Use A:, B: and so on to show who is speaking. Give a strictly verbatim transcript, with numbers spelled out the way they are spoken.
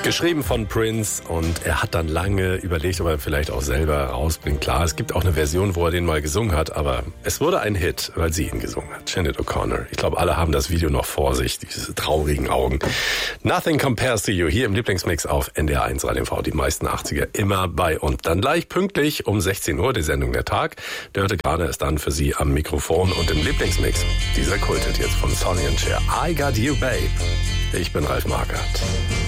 A: Geschrieben von Prince und er hat dann lange überlegt, ob er vielleicht auch selber rausbringt. Klar, es gibt auch eine Version, wo er den mal gesungen hat, aber es wurde ein Hit, weil sie ihn gesungen hat. Sinead O'Connor. Ich glaube, alle haben das Video noch vor sich, diese traurigen Augen. Nothing Compares to You, hier im Lieblingsmix auf N D R eins Radio V, die meisten achtziger immer bei uns. Dann gleich pünktlich um sechzehn Uhr, die Sendung Der Tag. Der hörte gerade ist dann für Sie am Mikrofon und im Lieblingsmix. Dieser Kulthit jetzt von Sonny and Cher. I Got You, Babe. Ich bin Ralf Markert.